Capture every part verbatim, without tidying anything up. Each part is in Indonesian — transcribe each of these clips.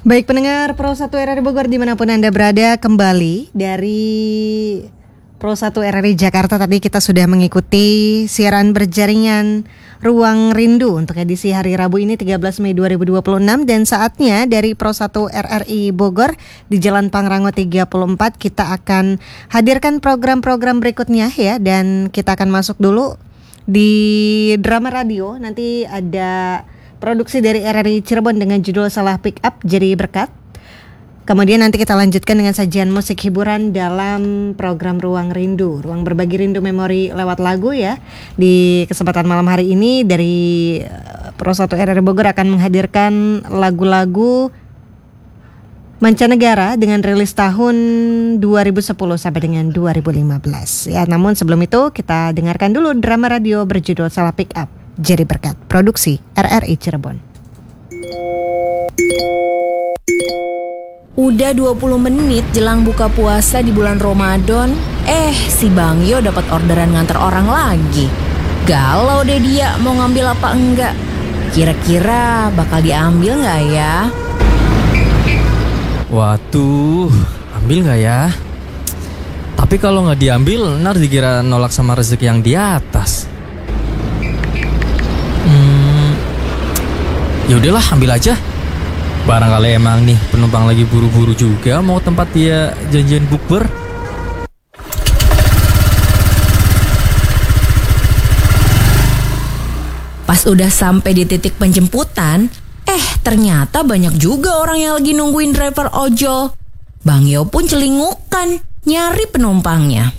Baik pendengar Pro satu R R I Bogor dimanapun Anda berada, kembali dari Pro satu R R I Jakarta. Tadi kita sudah mengikuti siaran berjaringan Ruang Rindu untuk edisi hari Rabu ini tiga belas Mei dua ribu dua puluh enam. Dan saatnya dari Pro satu R R I Bogor di Jalan Pangrango tiga puluh empat kita akan hadirkan program-program berikutnya ya. Dan kita akan masuk dulu di drama radio. Nanti ada produksi dari R R I Cirebon dengan judul Salah Pick Up Jadi Berkat. Kemudian nanti kita lanjutkan dengan sajian musik hiburan dalam program Ruang Rindu, ruang berbagi rindu memori lewat lagu ya. Di kesempatan malam hari ini dari Pro satu R R I Bogor akan menghadirkan lagu-lagu mancanegara dengan rilis tahun dua ribu sepuluh sampai dengan dua ribu lima belas. Ya, namun sebelum itu kita dengarkan dulu drama radio berjudul Salah Pick Up Jadi Berkat, produksi R R I Cirebon. Udah dua puluh menit jelang buka puasa di bulan Ramadan, eh si Bang Yo dapat orderan nganter orang lagi. Galau deh dia mau ngambil apa enggak. Kira-kira bakal diambil nggak ya? Waduh, ambil nggak ya? Tapi kalau nggak diambil, ntar dikira nolak sama rezeki yang di atas. Hmm, yaudahlah ambil aja. Barangkali emang nih penumpang lagi buru-buru juga mau tempat dia janjian bukber. Pas udah sampai di titik penjemputan, eh ternyata banyak juga orang yang lagi nungguin driver ojol. Bang Yo pun celingukan nyari penumpangnya.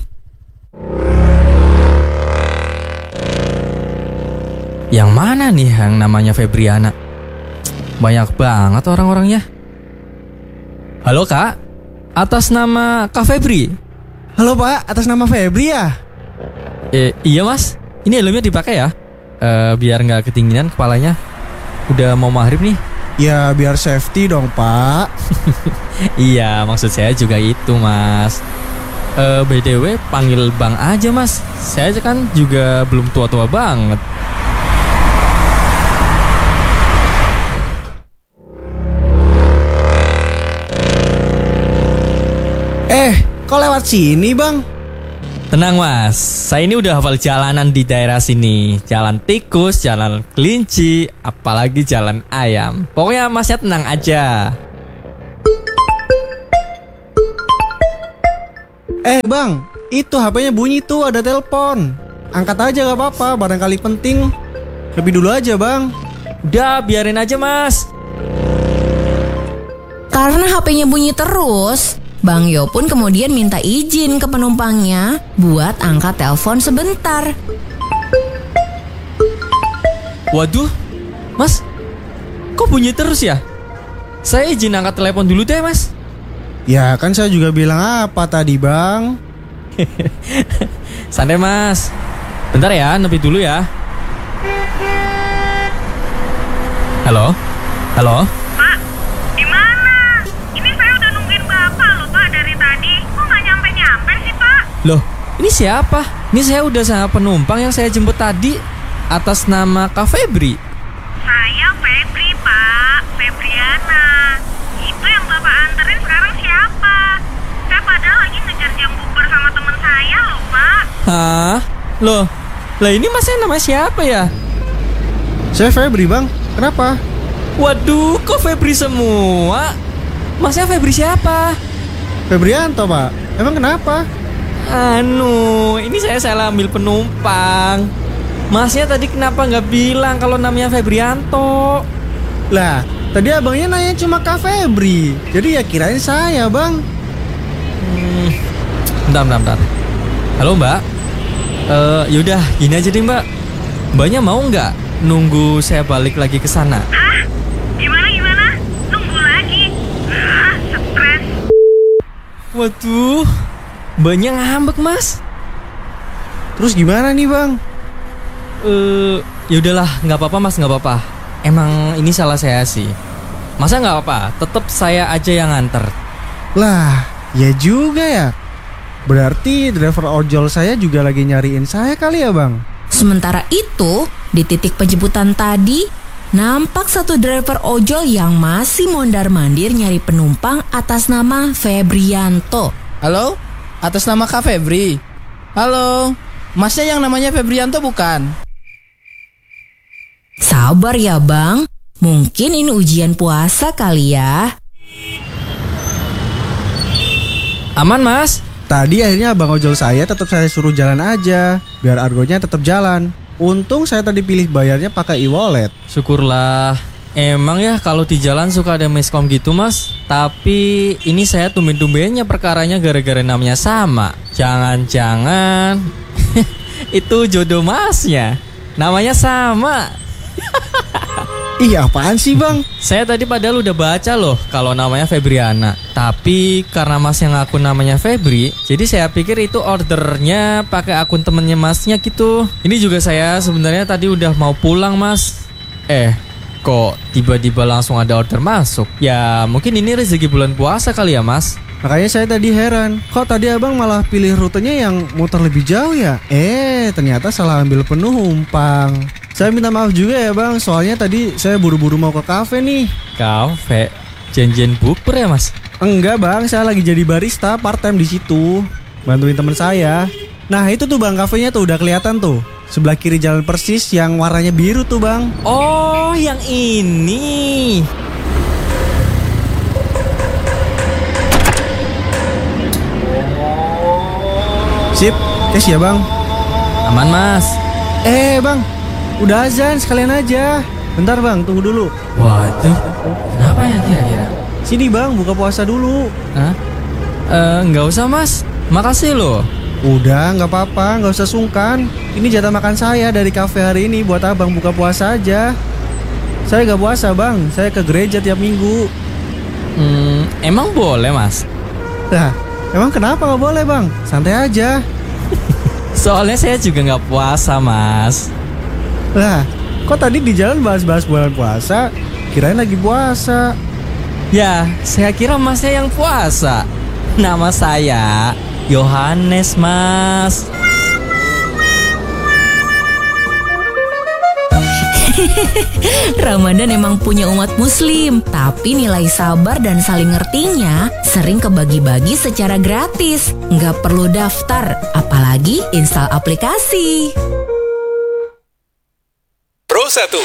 Yang mana nih yang namanya Febriana? Banyak banget orang-orangnya. Halo Kak, atas nama Kak Febri. Halo Pak, atas nama Febri ya? Eh, iya Mas, ini helmnya dipakai ya, eh, biar gak ketinggian kepalanya. Udah mau maghrib nih. Ya biar safety dong Pak. Iya, maksud saya juga itu Mas. eh, B T W panggil Bang aja Mas. Saya kan juga belum tua-tua banget. Eh, kok lewat sini Bang? Tenang Mas, saya ini udah hafal jalanan di daerah sini. Jalan tikus, jalan kelinci, apalagi jalan ayam. Pokoknya Masnya tenang aja. Eh Bang, itu H P-nya bunyi tuh, ada telepon. Angkat aja gak apa-apa, barangkali penting. Lebih dulu aja Bang. Udah, biarin aja Mas. Karena H P-nya bunyi terus, Bang Yo pun kemudian minta izin ke penumpangnya buat angkat telepon sebentar. Waduh, Mas, kok bunyi terus ya? Saya izin angkat telepon dulu deh Mas. Ya kan saya juga bilang apa tadi Bang? Santai Mas. Bentar ya, nepi dulu ya. Halo? Halo? Pak, di mana? Ini saya udah nungguin Bapak loh Pak dari tadi. Kok nggak nyampe-nyampe sih Pak? Loh, ini siapa? Ini saya udah sama penumpang yang saya jemput tadi atas nama Kak Febri. Saya Febri Pak, Febriana. Itu yang Bapak anterin sekarang siapa? Saya padahal lagi ngejar jam bukber sama temen saya loh Pak. Hah? Loh, lah ini masnya nama siapa ya? Saya Febri Bang, kenapa? Waduh, kok Febri semua? Masnya Febri siapa? Febrianto Pak, emang kenapa? Anu, ini saya salah ambil penumpang. Masnya tadi kenapa nggak bilang kalau namanya Febrianto? Lah, tadi abangnya nanya cuma Kak Febri. Jadi ya kirain saya Bang. Hmm, bentar, bentar, bentar. Halo Mbak. Eh, yaudah, gini aja deh Mbak. Mbaknya mau nggak nunggu saya balik lagi ke sana? Hah? Gimana gimana? Nunggu lagi? Ah, stres. Waduh, Mbaknya ngambek Mas. Terus gimana nih Bang? Eh, yaudahlah, nggak apa-apa Mas, nggak apa-apa. Emang ini salah saya sih. Masa nggak apa-apa? Tetap saya aja yang nganter. Lah, ya juga ya. Berarti driver ojol saya juga lagi nyariin saya kali ya Bang? Sementara itu, di titik penjemputan tadi, nampak satu driver ojol yang masih mondar-mandir nyari penumpang atas nama Febrianto. Halo? Atas nama Kak Febri? Halo? Masnya yang namanya Febrianto bukan? Sabar ya bang, mungkin ini ujian puasa kali ya. Aman mas? Tadi akhirnya abang ojol saya tetap saya suruh jalan aja, biar argonya tetap jalan. Untung saya tadi pilih bayarnya pakai e-wallet. Syukurlah. Emang ya kalau di jalan suka ada miskom gitu mas. Tapi ini saya tumben-tumbennya perkaranya gara-gara namanya sama. Jangan-jangan itu jodoh masnya. Namanya sama. Ih, apaan sih bang? Saya tadi padahal udah baca loh kalau namanya Febriana. Tapi karena mas yang ngaku namanya Febri, jadi saya pikir itu ordernya pakai akun temennya masnya gitu. Ini juga saya sebenarnya tadi udah mau pulang mas. Eh, kok tiba-tiba langsung ada order masuk? Ya mungkin ini rezeki bulan puasa kali ya mas. Makanya saya tadi heran, kok tadi abang malah pilih rutenya yang muter lebih jauh ya? Eh, ternyata salah ambil penumpang. Saya minta maaf juga ya bang, soalnya tadi saya buru-buru mau ke kafe nih. Kafe? Janjian bukber ya mas? Enggak bang, saya lagi jadi barista part time di situ, bantuin teman saya. Nah itu tuh bang, kafenya tuh udah kelihatan tuh, sebelah kiri jalan persis yang warnanya biru tuh bang. Oh, yang ini. Sip, tes ya bang. Aman mas. Eh bang, udah azan sekalian aja. Bentar bang, tunggu dulu. Waduh, kenapa ya kira-kira? Sini bang, buka puasa dulu. Hah? Eh, nggak usah mas, makasih loh. Udah, nggak apa-apa, nggak usah sungkan. Ini jatah makan saya dari kafe hari ini buat abang buka puasa aja. Saya nggak puasa bang, saya ke gereja tiap minggu. Hmm, emang boleh mas? Lah, emang kenapa nggak boleh bang? Santai aja. Soalnya saya juga nggak puasa mas. Lah, kok tadi di jalan bahas-bahas bulan puasa? Kirain lagi puasa. Ya, saya kira masnya yang puasa. Nama saya Yohanes mas. Ramadan emang punya umat muslim, tapi nilai sabar dan saling ngertinya sering kebagi-bagi secara gratis. Nggak perlu daftar, apalagi install aplikasi. Pro satu.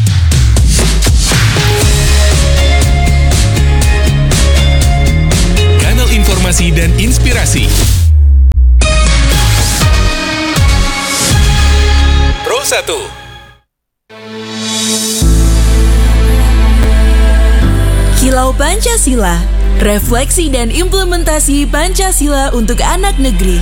Kanal informasi dan inspirasi. Pro satu. Kilau Pancasila, refleksi dan implementasi Pancasila untuk anak negeri.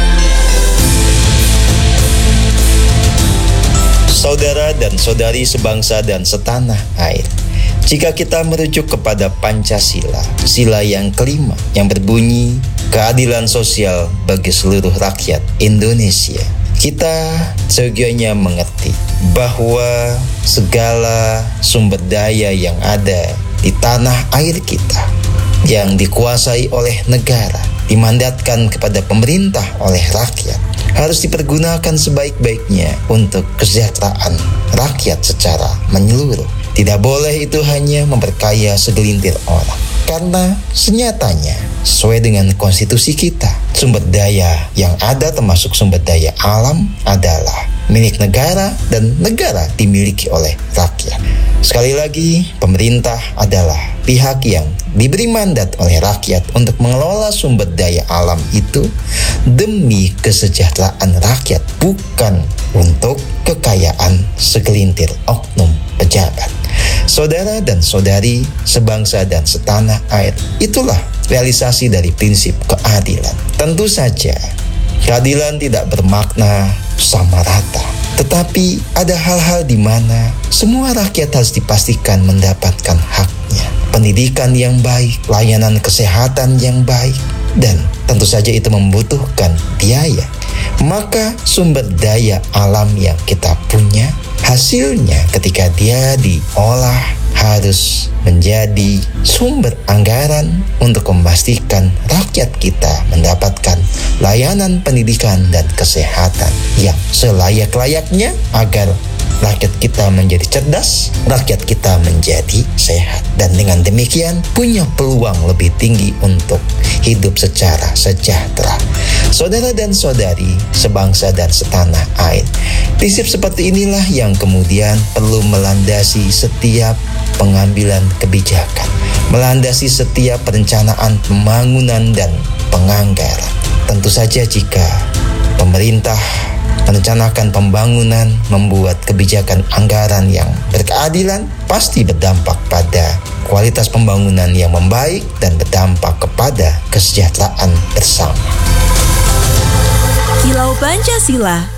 Saudara dan saudari sebangsa dan setanah air, jika kita merujuk kepada Pancasila, sila yang kelima yang berbunyi keadilan sosial bagi seluruh rakyat Indonesia, kita seyogianya mengerti bahwa segala sumber daya yang ada di tanah air kita yang dikuasai oleh negara, dimandatkan kepada pemerintah oleh rakyat, harus dipergunakan sebaik-baiknya untuk kesejahteraan rakyat secara menyeluruh. Tidak boleh itu hanya memperkaya segelintir orang, karena senyatanya sesuai dengan konstitusi kita, sumber daya yang ada termasuk sumber daya alam adalah milik negara dan negara dimiliki oleh rakyat. Sekali lagi, pemerintah adalah pihak yang diberi mandat oleh rakyat untuk mengelola sumber daya alam itu demi kesejahteraan rakyat, bukan untuk kekayaan segelintir oknum pejabat. Saudara dan saudari sebangsa dan setanah air, itulah realisasi dari prinsip keadilan. Tentu saja, keadilan tidak bermakna sama rata, tetapi ada hal-hal di mana semua rakyat harus dipastikan mendapatkan haknya. Pendidikan yang baik, layanan kesehatan yang baik, dan tentu saja itu membutuhkan biaya. Maka sumber daya alam yang kita punya, hasilnya ketika dia diolah harus menjadi sumber anggaran untuk memastikan rakyat kita mendapatkan layanan pendidikan dan kesehatan yang selayak-layaknya agar rakyat kita menjadi cerdas, rakyat kita menjadi sehat. Dan dengan demikian punya peluang lebih tinggi untuk hidup secara sejahtera. Saudara dan saudari, sebangsa dan setanah air, prinsip seperti inilah yang kemudian perlu melandasi setiap pengambilan kebijakan, melandasi setiap perencanaan pembangunan dan penganggaran. Tentu saja jika pemerintah merencanakan pembangunan, membuat kebijakan anggaran yang berkeadilan, pasti berdampak pada kualitas pembangunan yang membaik dan berdampak kepada kesejahteraan bersama. Kilau Pancasila,